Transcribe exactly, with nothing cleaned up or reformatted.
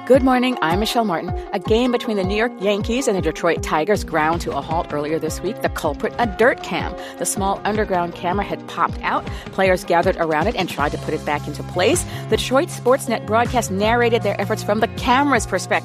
Good morning, I'm Michelle Martin. A game between the New York Yankees and the Detroit Tigers ground to a halt earlier this week. The culprit, a dirt cam. The small underground camera had popped out. Players gathered around it and tried to put it back into place. The Detroit Sportsnet broadcast narrated their efforts from the camera's perspective.